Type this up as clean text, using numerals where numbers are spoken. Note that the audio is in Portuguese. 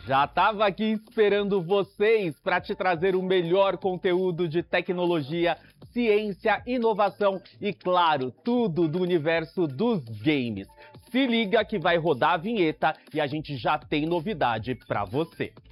Já estava aqui esperando vocês para te trazer o melhor conteúdo de tecnologia, ciência, inovação e, claro, tudo do universo dos games. Se liga que vai rodar a vinheta e a gente já tem novidade para você.